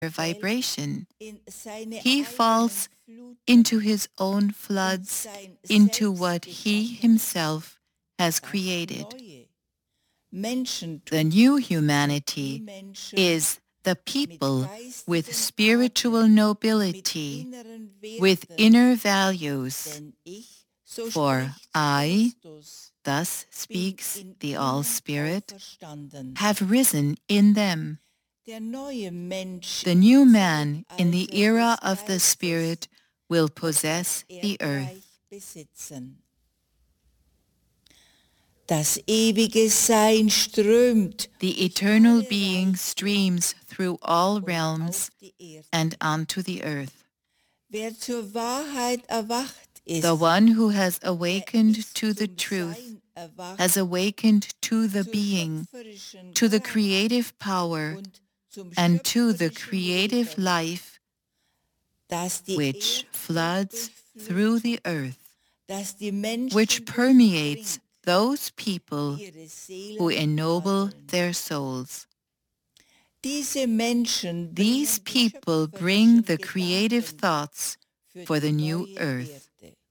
vibration. He falls into his own floods, into what he himself has created. The new humanity is the people with spiritual nobility, with inner values. For I, thus speaks the All-Spirit, have risen in them. The new man in the era of the Spirit will possess the earth. Das ewige Sein strömt The eternal being streams through all realms and onto the earth. Wer zur Wahrheit erwacht ist, the one who has awakened to the truth, has awakened to the being, to the creative power, and to the creative life which floods through the earth, which permeates those people who ennoble their souls. These people bring the creative thoughts for the new earth.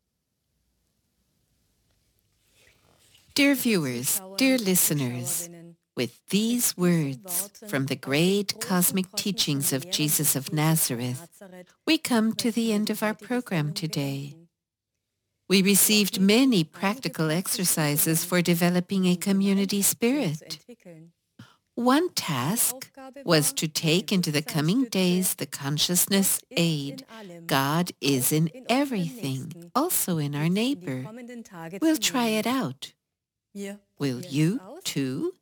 Dear viewers, dear listeners, with these words from the great cosmic teachings of Jesus of Nazareth, we come to the end of our program today. We received many practical exercises for developing a community spirit. One task was to take into the coming days the consciousness aid. God is in everything, also in our neighbor. We'll try it out. Will you too?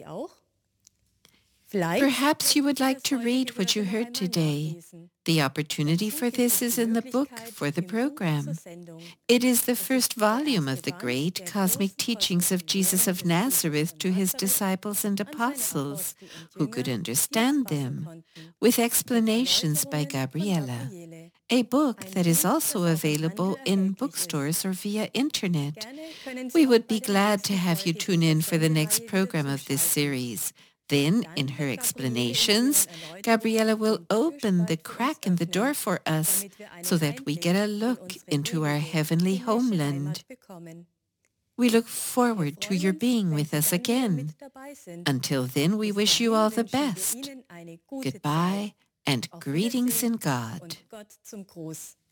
Perhaps you would like to read what you heard today. The opportunity for this is in the book for the program. It is the first volume of the great cosmic teachings of Jesus of Nazareth to his disciples and apostles, who could understand them, with explanations by Gabriela. A book that is also available in bookstores or via internet. We would be glad to have you tune in for the next program of this series. Then, in her explanations, Gabriela will open the crack in the door for us so that we get a look into our heavenly homeland. We look forward to your being with us again. Until then, we wish you all the best. Goodbye and greetings in God.